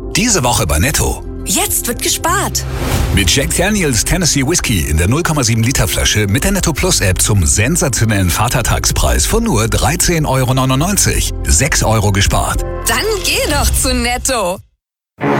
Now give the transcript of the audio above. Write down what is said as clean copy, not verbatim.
Diese Woche bei Netto. Jetzt wird gespart. Mit Jack Daniels Tennessee Whiskey in der 0,7 Liter Flasche mit der Netto Plus App zum sensationellen Vatertagspreis von nur 13,99 €. 6 € gespart. Dann geh doch zu Netto.